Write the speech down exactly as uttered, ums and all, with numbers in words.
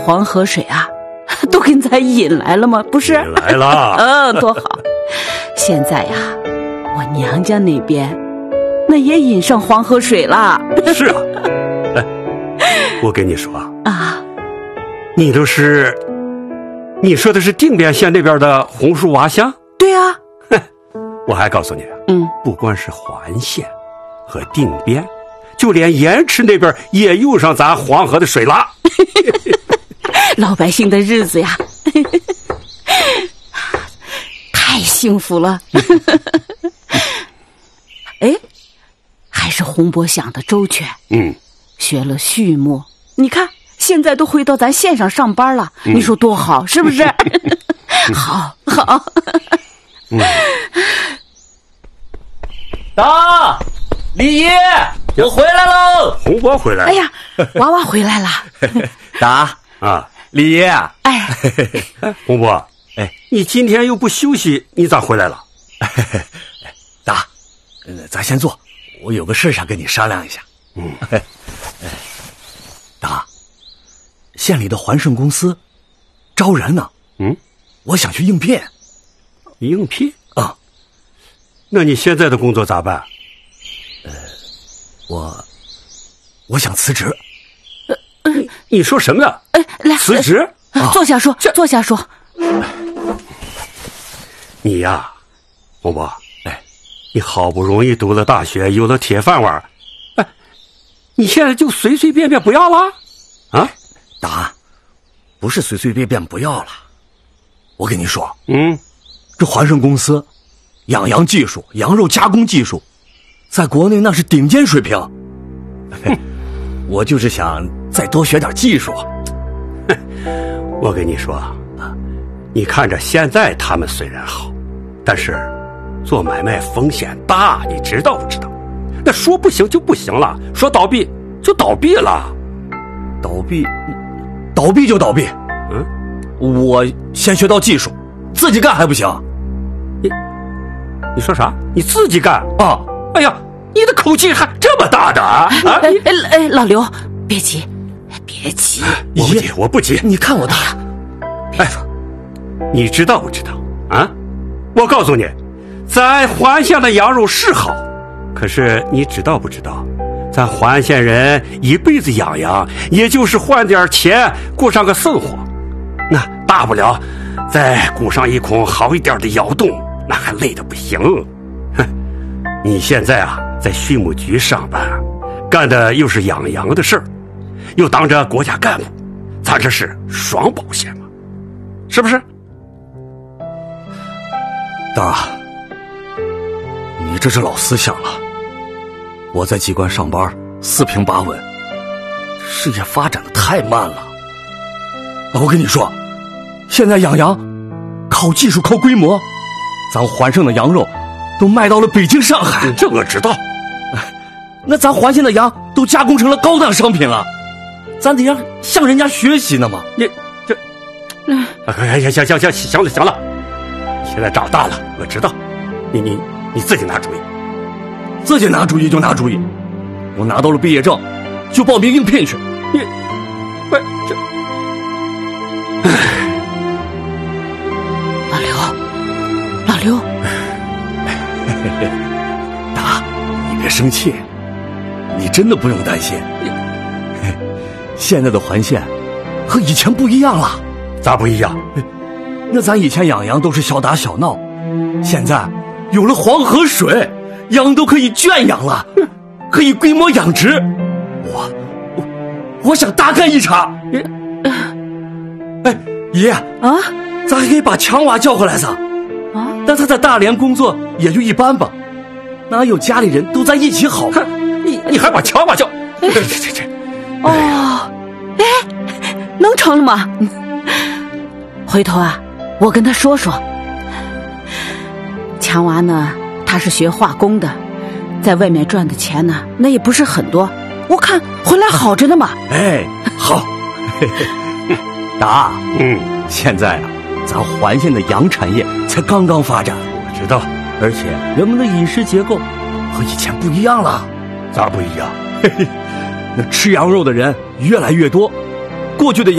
黄河水啊，都跟咱引来了吗？不是？ 引来了。 嗯，多好。现在呀，我娘家那边那也引上黄河水了。 是啊。哎，我跟你说啊， 你都是，你说的是定边县那边的红树洼乡？ 对啊。 我还告诉你， 嗯， 不光是环县和定边，就连盐池那边也用上咱黄河的水了。 老百姓的日子呀，太幸福了。哎，还是洪伯想的周全。 嗯， 学了畜牧，你看现在都回到咱县上上班了，嗯、你说多好，是不是？好好。 嗯，达，李爷，我回来喽！ 洪伯回来了。 哎呀，娃娃回来了。 达啊， 李爷啊， 哎， 洪伯，哎，你今天又不休息，你咋回来了？ 达，呃，咱先坐，我有个事想跟你商量一下。 嗯， 达，县里的环盛公司招人呢。 嗯， 我想去应聘。 应聘啊？ 那你现在的工作咋办？ 呃，我我想辞职。 呃，你你说什么呢？ 哎，来辞职？ 啊、坐下说，坐下说。 你呀，洪伯，哎，你好不容易读了大学，有了铁饭碗，哎，你现在就随随便便不要了？啊？ 达，不是随随便便不要了。我跟你说， 嗯。 这环盛公司养羊技术、羊肉加工技术在国内那是顶尖水平。我就是想再多学点技术。 我跟你说，你看着现在他们虽然好，但是做买卖风险大，你知道不知道？那说不行就不行了，说倒闭就倒闭了。 倒闭倒闭就倒闭。 嗯， 我先学到技术，自己干还不行？ 你你说啥？你自己干啊？ 哎呀，你的口气还这么大的啊！ 哎哎哎，老刘，别急，别急， 我不急，我不急。 你看我的， 哎，你知道不知道啊？我告诉你，咱环县的羊肉是好，可是你知道不知道？咱环县人一辈子养羊，也就是换点钱过上个生活，那大不了再雇上一孔好一点的窑洞，那还累得不行。哼，你现在啊，在畜牧局上班，干的又是养羊的事儿，又当着国家干部，咱这是双保险嘛，是不是？ 大，你这是老思想了。我在机关上班，四平八稳，事业发展的太慢了。我跟你说，现在养羊靠技术靠规模，咱环盛的羊肉都卖到了北京上海。 这我知道。 那咱环县的羊都加工成了高档商品了，咱得让向人家学习呢嘛。 你这，哎呀，行行行，行了行了，你现在长大了，我知道，你你你自己拿主意， 自己拿主意就拿主意。我拿到了毕业证，就报名应聘去。 你，不这， 老刘，老刘， 达，你别生气，你真的不用担心。现在的环县和以前不一样了。 咋不一样？ 那咱以前养羊都是小打小闹，现在有了黄河水，羊都可以圈养了，可以规模养殖。我我我想大干一场。哎，爷啊， 咱还可以把强娃叫回来噻。 啊， 但他在大连工作也就一般吧，哪有家里人都在一起好？ 你你还把强娃叫？这这这这。 哦，哎，能成了吗？回头啊，我跟他说说。强娃呢，他是学化工的，在外面赚的钱呢，那也不是很多。我看回来好着呢嘛。 哎，好。达， 嗯， 现在啊，咱环县的羊产业才刚刚发展， 我知道， 而且人们的饮食结构和以前不一样了。 咋不一样？ 嘿嘿，那吃羊肉的人越来越多，过去的羊